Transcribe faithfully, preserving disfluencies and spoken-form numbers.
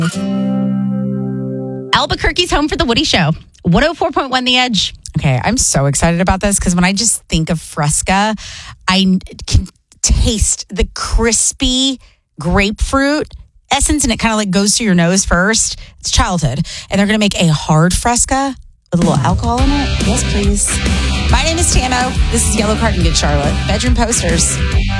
Albuquerque's home for the Woody Show. one oh four point one The Edge. Okay, I'm so excited about this because when I just think of Fresca, I can taste the crispy grapefruit essence, and it kind of like goes to your nose first. It's childhood. And they're going to make a hard Fresca with a little alcohol in it. Yes, please. My name is Tamo. This is Yellow Card in Good Charlotte. Bedroom Posters.